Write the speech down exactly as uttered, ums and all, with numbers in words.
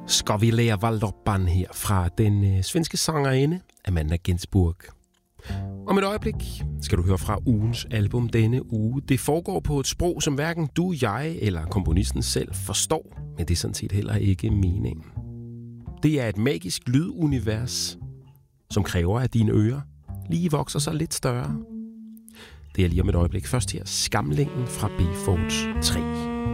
Ska vi lære Valdoppan her fra den øh, svenske sangerinde Amanda Ginsburg. Om et øjeblik skal du høre fra ugens album denne uge. Det foregår på et sprog, som hverken du, jeg eller komponisten selv forstår, men det er sådan set heller ikke meningen. Det er et magisk lydunivers, som kræver, at dine ører lige vokser sig lidt større. Det er lige om et øjeblik. Først her Skamlingen fra B-Fords tre.